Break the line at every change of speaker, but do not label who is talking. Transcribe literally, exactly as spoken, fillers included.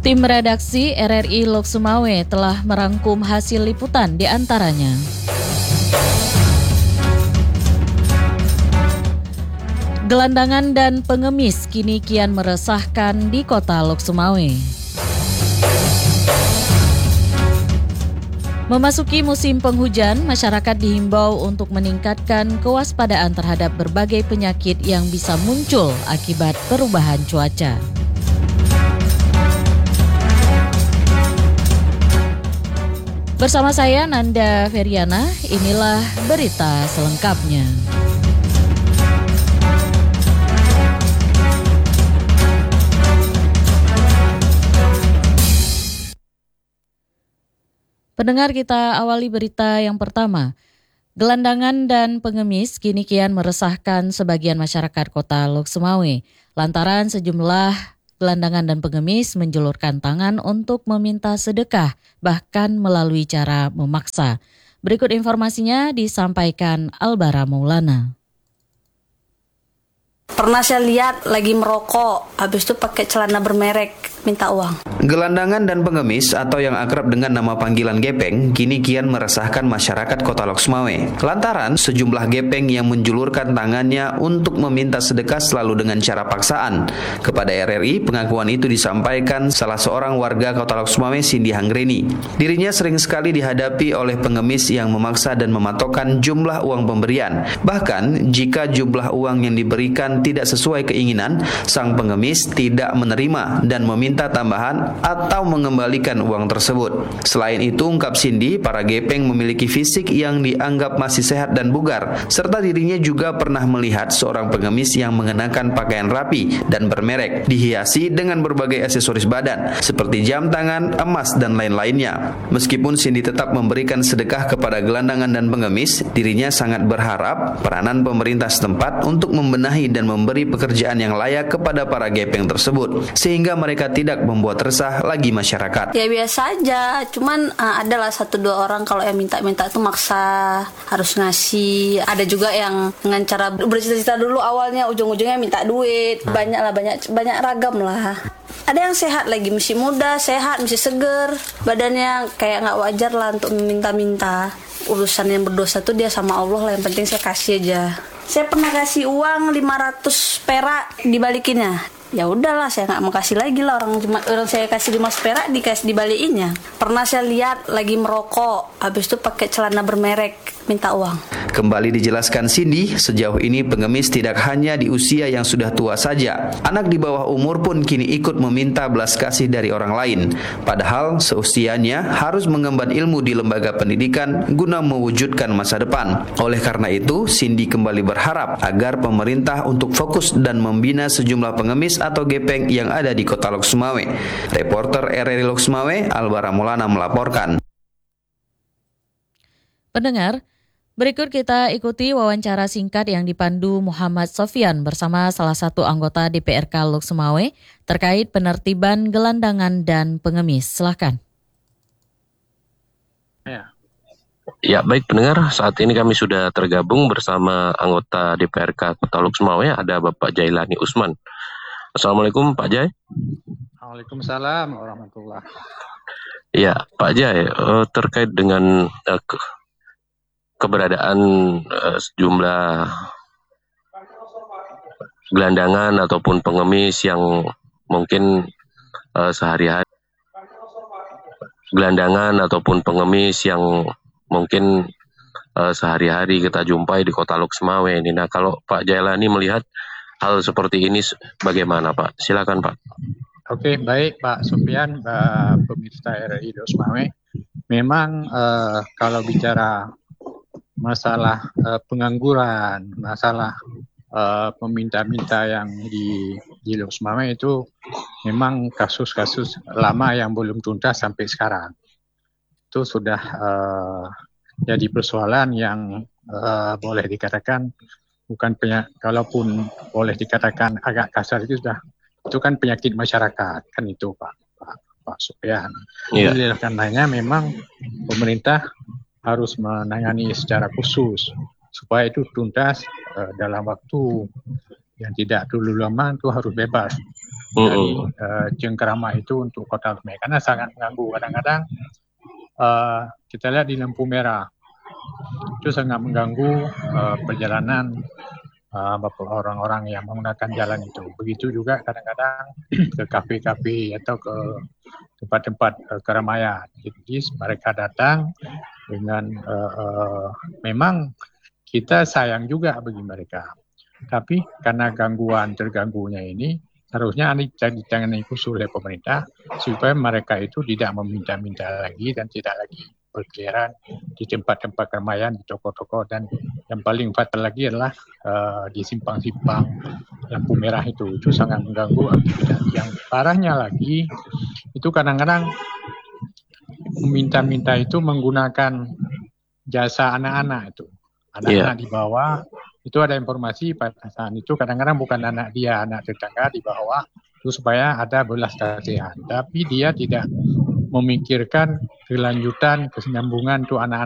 Tim redaksi R R I Lok Sumawe telah merangkum hasil liputan di antaranya. Gelandangan dan pengemis kini kian meresahkan di kota Lok Sumawe. Memasuki musim penghujan, masyarakat dihimbau untuk meningkatkan kewaspadaan terhadap berbagai penyakit yang bisa muncul akibat perubahan cuaca. Bersama saya Nanda Feriana, inilah berita selengkapnya. Pendengar, kita awali berita yang pertama. Gelandangan dan pengemis kini kian meresahkan sebagian masyarakat kota Lok Sumawe lantaran sejumlah gelandangan dan pengemis menjulurkan tangan untuk meminta sedekah, bahkan melalui cara memaksa. Berikut informasinya disampaikan Albara Maulana.
Pernah saya lihat lagi merokok, habis itu pakai celana bermerek, minta uang.
Gelandangan dan pengemis atau yang akrab dengan nama panggilan gepeng kini kian meresahkan masyarakat kota Lok Sumawe. Lantaran sejumlah gepeng yang menjulurkan tangannya untuk meminta sedekah selalu dengan cara paksaan. Kepada R R I, pengakuan itu disampaikan salah seorang warga kota Lok Sumawe, Cindy Hanggreni. Dirinya sering sekali dihadapi oleh pengemis yang memaksa dan mematokkan jumlah uang pemberian. Bahkan jika jumlah uang yang diberikan tidak sesuai keinginan, sang pengemis tidak menerima dan meminta tambahan atau mengembalikan uang tersebut. Selain itu, ungkap Cindy, para gepeng memiliki fisik yang dianggap masih sehat dan bugar, serta dirinya juga pernah melihat seorang pengemis yang mengenakan pakaian rapi dan bermerek, dihiasi dengan berbagai aksesoris badan, seperti jam tangan, emas, dan lain-lainnya. Meskipun Cindy tetap memberikan sedekah kepada gelandangan dan pengemis, dirinya sangat berharap peranan pemerintah setempat untuk membenahi dan memberi pekerjaan yang layak kepada para gepeng tersebut, sehingga mereka tidak membuat resah lagi masyarakat.
Ya biasa aja, cuman uh, adalah satu dua orang kalau yang minta-minta itu maksa harus ngasih. Ada juga yang dengan cara bercita-cita dulu awalnya, ujung-ujungnya minta duit. Banyak lah, banyak banyak ragam lah. Ada yang sehat lagi, masih muda, sehat, masih seger, badannya kayak nggak wajar lah untuk meminta-minta. Urusan yang berdosa tuh dia sama Allah lah, yang penting saya kasih aja. Saya pernah kasih uang lima ratus perak dibalikinnya. Ya udahlah, saya nggak mau kasih lagi lah, orang cuma orang saya kasih lima ratus perak dikasih dibalikinnya. Pernah saya lihat lagi merokok, habis itu pakai celana bermerek, minta uang.
Kembali dijelaskan Cindy, sejauh ini pengemis tidak hanya di usia yang sudah tua saja. Anak di bawah umur pun kini ikut meminta belas kasih dari orang lain. Padahal seusianya harus mengemban ilmu di lembaga pendidikan guna mewujudkan masa depan. Oleh karena itu, Cindy kembali berharap agar pemerintah untuk fokus dan membina sejumlah pengemis atau gepeng yang ada di kota Lok Sumawe. Reporter R R I Lok Sumawe, Albara Maulana melaporkan.
Pendengar, berikut kita ikuti wawancara singkat yang dipandu Muhammad Sofyan bersama salah satu anggota D P R K Lok Sumawe terkait penertiban gelandangan dan pengemis. Silakan.
Ya. Ya, baik pendengar, saat ini kami sudah tergabung bersama anggota D P R K Kota Lok Sumawe, ada Bapak Jailani Usman. Assalamualaikum Pak Jai.
Waalaikumsalam warahmatullahi.
Ya, Pak Jai, eh, terkait dengan eh, ke, keberadaan eh, sejumlah gelandangan ataupun pengemis yang mungkin eh, sehari-hari gelandangan ataupun pengemis yang mungkin eh, sehari-hari kita jumpai di Kota Lok Sumawe ini. Nah, kalau Pak Jailani melihat hal seperti ini bagaimana Pak? Silakan Pak.
Oke, baik Pak Sofyan, Pak pemirsa R R I Lok Sumawe. Memang uh, kalau bicara masalah uh, pengangguran, masalah uh, peminta-minta yang di di Lok Sumawe itu memang kasus-kasus lama yang belum tuntas sampai sekarang. Itu sudah uh, jadi persoalan yang uh, boleh dikatakan bukan penyakit, kalaupun boleh dikatakan agak kasar itu sudah itu kan penyakit masyarakat, kan itu Pak Pak, Pak Sofyan.
Iya.
Jadi karenanya memang pemerintah harus menangani secara khusus supaya itu tuntas uh, dalam waktu yang tidak dulu lama, itu harus bebas dari uh, cengkerama itu untuk Kota Lusmawe karena sangat mengganggu. Kadang-kadang uh, kita lihat di lampu merah itu sangat mengganggu uh, perjalanan uh, orang-orang yang menggunakan jalan itu. Begitu juga kadang-kadang ke kafe-kafe atau ke tempat-tempat uh, keramaian. Jadi mereka datang dengan uh, uh, memang kita sayang juga bagi mereka. Tapi karena gangguan terganggunya ini harusnya ditangani khusus oleh pemerintah supaya mereka itu tidak meminta-minta lagi dan tidak lagi berkeliaran di tempat-tempat keramaian, di toko-toko, dan yang paling fatal lagi adalah uh, di simpang-simpang lampu merah itu. Itu sangat mengganggu aktivitas. Yang parahnya lagi itu kadang-kadang meminta-minta itu menggunakan jasa anak-anak itu. Anak-anak yeah. di bawah. Itu ada informasi pada saat itu kadang-kadang bukan anak dia, anak tetangga di bawah itu supaya ada belas kasihan. Tapi dia tidak memikirkan kelanjutan, kesinambungan untuk anak-anak